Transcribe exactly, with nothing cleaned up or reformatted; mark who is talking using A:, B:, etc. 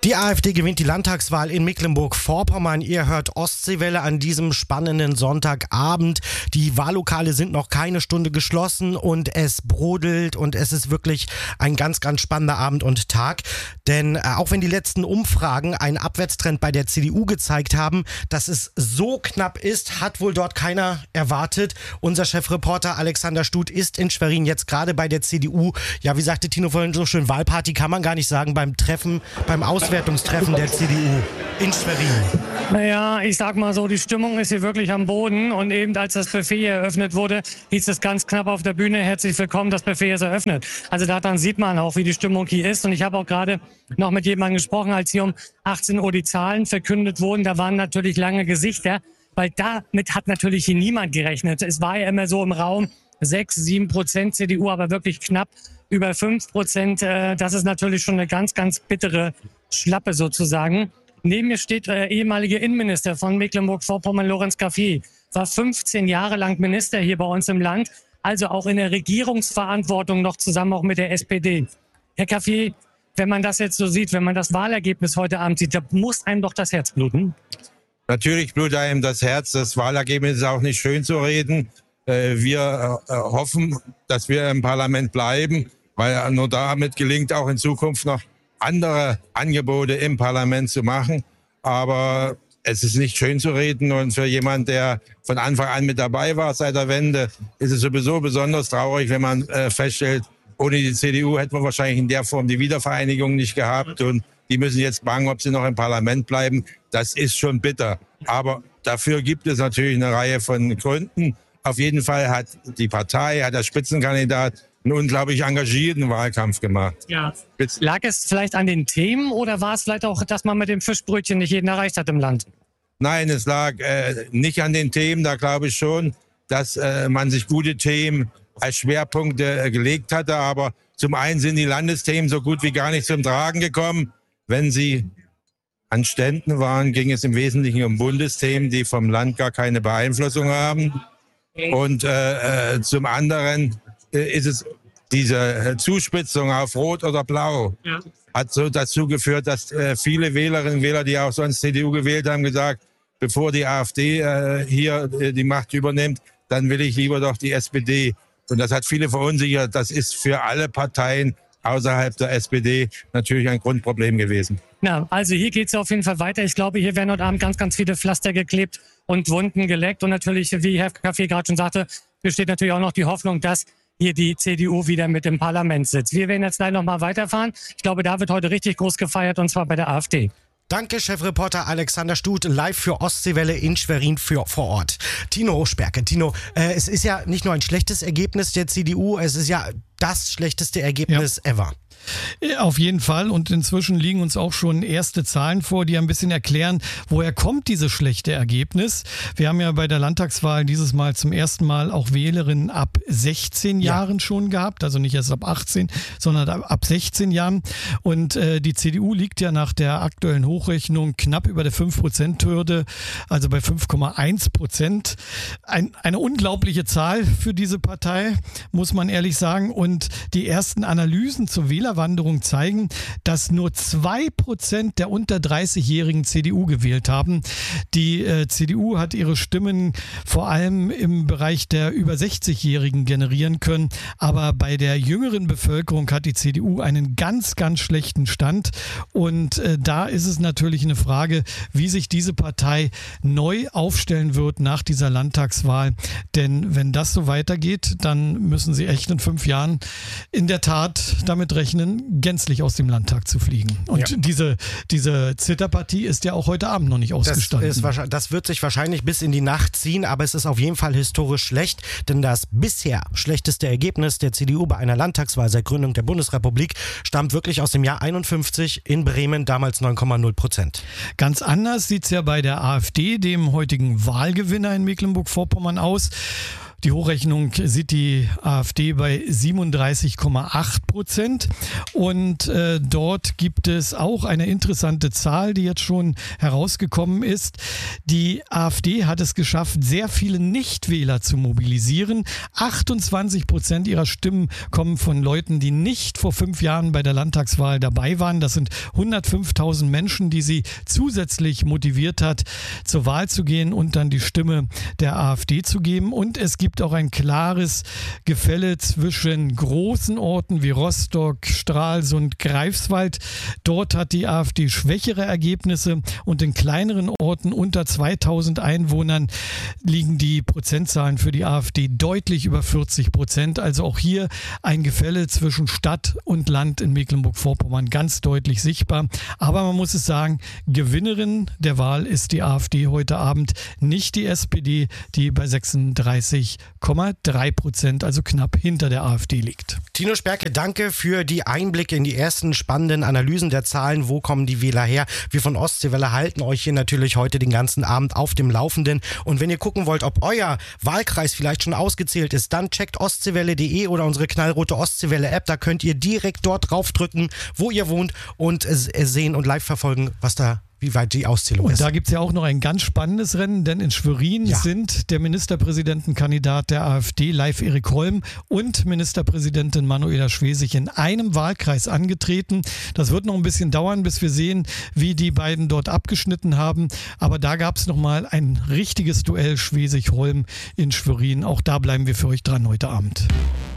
A: Die AfD gewinnt die Landtagswahl in Mecklenburg-Vorpommern. Ihr hört Ostseewelle an diesem spannenden Sonntagabend. Die Wahllokale sind noch keine Stunde geschlossen und es brodelt und es ist wirklich ein ganz, ganz spannender Abend und Tag. Denn äh, auch wenn die letzten Umfragen einen Abwärtstrend bei der C D U gezeigt haben, dass es so knapp ist, hat wohl dort keiner erwartet. Unser Chefreporter Alexander Stut ist in Schwerin jetzt gerade bei der C D U. Ja, wie sagte Tino vorhin so schön, Wahlparty kann man gar nicht sagen, beim Treffen, beim Auswärtstreffen der C D U in Schwerin.
B: Naja, ich sag mal so, die Stimmung ist hier wirklich am Boden und eben als das Buffet hier eröffnet wurde, hieß es ganz knapp auf der Bühne, herzlich willkommen, das Buffet ist eröffnet. Also daran sieht man auch, wie die Stimmung hier ist und ich habe auch gerade noch mit jemandem gesprochen, als hier um achtzehn Uhr die Zahlen verkündet wurden, da waren natürlich lange Gesichter, weil damit hat natürlich hier niemand gerechnet. Es war ja immer so im Raum sechs, sieben Prozent C D U, aber wirklich knapp über fünf Prozent. Das ist natürlich schon eine ganz, ganz bittere Schlappe sozusagen. Neben mir steht der ehemalige Innenminister von Mecklenburg-Vorpommern, Lorenz Cafier. War fünfzehn Jahre lang Minister hier bei uns im Land, also auch in der Regierungsverantwortung noch zusammen auch mit der S P D. Herr Cafier, wenn man das jetzt so sieht, wenn man das Wahlergebnis heute Abend sieht, da muss einem doch das Herz bluten.
C: Natürlich blutet einem das Herz. Das Wahlergebnis ist auch nicht schön zu reden. Wir hoffen, dass wir im Parlament bleiben, weil nur damit gelingt auch in Zukunft noch andere Angebote im Parlament zu machen. Aber es ist nicht schön zu reden und für jemand, der von Anfang an mit dabei war seit der Wende, ist es sowieso besonders traurig, wenn man äh, feststellt, ohne die C D U hätten wir wahrscheinlich in der Form die Wiedervereinigung nicht gehabt und die müssen jetzt bangen, ob sie noch im Parlament bleiben. Das ist schon bitter. Aber dafür gibt es natürlich eine Reihe von Gründen. Auf jeden Fall hat die Partei, hat der Spitzenkandidat einen unglaublich engagierten Wahlkampf gemacht.
B: Ja. Lag es vielleicht an den Themen oder war es vielleicht auch, dass man mit dem Fischbrötchen nicht jeden erreicht hat im Land?
C: Nein, es lag äh, nicht an den Themen. Da glaube ich schon, dass äh, man sich gute Themen als Schwerpunkte äh, gelegt hatte. Aber zum einen sind die Landesthemen so gut wie gar nicht zum Tragen gekommen. Wenn sie an Ständen waren, ging es im Wesentlichen um Bundesthemen, die vom Land gar keine Beeinflussung haben. Und äh, äh, zum anderen äh, ist es diese Zuspitzung auf Rot oder Blau, ja, hat so dazu geführt, dass äh, viele Wählerinnen und Wähler, die auch sonst C D U gewählt haben, gesagt, bevor die AfD äh, hier äh, die Macht übernimmt, dann will ich lieber doch die S P D. Und das hat viele verunsichert. Das ist für alle Parteien außerhalb der S P D natürlich ein Grundproblem gewesen.
B: Na, also hier geht es auf jeden Fall weiter. Ich glaube, hier werden heute Abend ganz, ganz viele Pflaster geklebt und Wunden geleckt. Und natürlich, wie Herr Cafier gerade schon sagte, besteht natürlich auch noch die Hoffnung, dass hier die C D U wieder mit im Parlament sitzt. Wir werden jetzt gleich noch mal weiterfahren. Ich glaube, da wird heute richtig groß gefeiert, und zwar bei der AfD.
A: Danke, Chefreporter Alexander Stut, live für Ostseewelle in Schwerin für vor Ort. Tino Sperke. Tino, äh, es ist ja nicht nur ein schlechtes Ergebnis der C D U, es ist ja das schlechteste Ergebnis ja. ever.
D: Auf jeden Fall, und inzwischen liegen uns auch schon erste Zahlen vor, die ein bisschen erklären, woher kommt dieses schlechte Ergebnis. Wir haben ja bei der Landtagswahl dieses Mal zum ersten Mal auch Wählerinnen ab sechzehn ja. Jahren schon gehabt, also nicht erst ab achtzehn, sondern ab sechzehn Jahren. Und äh, die C D U liegt ja nach der aktuellen Hochrechnung knapp über der fünf Prozent Hürde, also bei fünf Komma eins Prozent. Ein, eine unglaubliche Zahl für diese Partei, muss man ehrlich sagen. Und die ersten Analysen zur Wähler Wanderung zeigen, dass nur zwei Prozent der unter dreißigjährigen C D U gewählt haben. Die äh, C D U hat ihre Stimmen vor allem im Bereich der über sechzigjährigen generieren können, aber bei der jüngeren Bevölkerung hat die C D U einen ganz, ganz schlechten Stand und äh, da ist es natürlich eine Frage, wie sich diese Partei neu aufstellen wird nach dieser Landtagswahl, denn wenn das so weitergeht, dann müssen sie echt in fünf Jahren in der Tat damit rechnen, gänzlich aus dem Landtag zu fliegen. Und ja. diese, diese Zitterpartie ist ja auch heute Abend noch nicht ausgestanden.
A: Das, ist, das wird sich wahrscheinlich bis in die Nacht ziehen, aber es ist auf jeden Fall historisch schlecht, denn das bisher schlechteste Ergebnis der C D U bei einer Landtagswahl seit Gründung der Bundesrepublik stammt wirklich aus dem Jahr einundfünfzig in Bremen, damals neun Komma null Prozent.
D: Ganz anders sieht es ja bei der AfD, dem heutigen Wahlgewinner in Mecklenburg-Vorpommern, aus. Die Hochrechnung sieht die AfD bei siebenunddreißig Komma acht Prozent und äh, dort gibt es auch eine interessante Zahl, die jetzt schon herausgekommen ist. Die AfD hat es geschafft, sehr viele Nichtwähler zu mobilisieren. achtundzwanzig Prozent ihrer Stimmen kommen von Leuten, die nicht vor fünf Jahren bei der Landtagswahl dabei waren. Das sind hundertfünftausend Menschen, die sie zusätzlich motiviert hat, zur Wahl zu gehen und dann die Stimme der AfD zu geben. Und es gibt auch ein klares Gefälle zwischen großen Orten wie Rostock, Stralsund, Greifswald. Dort hat die AfD schwächere Ergebnisse und in kleineren Orten unter zweitausend Einwohnern liegen die Prozentzahlen für die AfD deutlich über vierzig Prozent. Also auch hier ein Gefälle zwischen Stadt und Land in Mecklenburg-Vorpommern ganz deutlich sichtbar. Aber man muss es sagen, Gewinnerin der Wahl ist die AfD heute Abend, nicht die S P D, die bei sechsunddreißig Komma drei Prozent, also knapp hinter der AfD liegt.
A: Tino Sperke, danke für die Einblicke in die ersten spannenden Analysen der Zahlen. Wo kommen die Wähler her? Wir von Ostseewelle halten euch hier natürlich heute den ganzen Abend auf dem Laufenden. Und wenn ihr gucken wollt, ob euer Wahlkreis vielleicht schon ausgezählt ist, dann checkt ostseewelle punkt de oder unsere knallrote Ostseewelle-App. Da könnt ihr direkt dort draufdrücken, wo ihr wohnt und sehen und live verfolgen, was da wie weit die Auszählung
D: und
A: ist.
D: Und da gibt es ja auch noch ein ganz spannendes Rennen, denn in Schwerin ja. sind der Ministerpräsidentenkandidat der AfD, Leif Erik Holm, und Ministerpräsidentin Manuela Schwesig in einem Wahlkreis angetreten. Das wird noch ein bisschen dauern, bis wir sehen, wie die beiden dort abgeschnitten haben. Aber da gab es nochmal ein richtiges Duell Schwesig-Holm in Schwerin. Auch da bleiben wir für euch dran heute Abend.